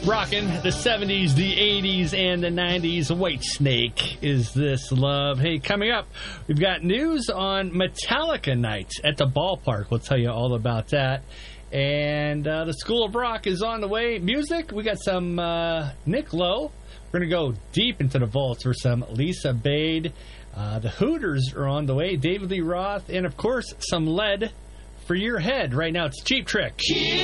Rockin' the 70s, the 80s, and the 90s. Whitesnake, Is This Love? Hey, coming up, we've got news on Metallica night at the ballpark. We'll tell you all about that. And the School of Rock is on the way. Music, we got some Nick Lowe. We're going to go deep into the vaults for some Lisa Bade. The Hooters are on the way. David Lee Roth. And, of course, some lead for your head. Right now, it's Cheap Trick. Cheap